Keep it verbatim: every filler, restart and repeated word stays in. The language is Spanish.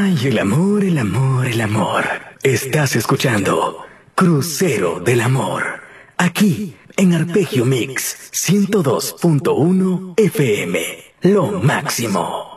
Ay, el amor, el amor, el amor. Estás escuchando Crucero del Amor, aquí en Arpegio Mix ciento dos punto uno F M. Lo máximo.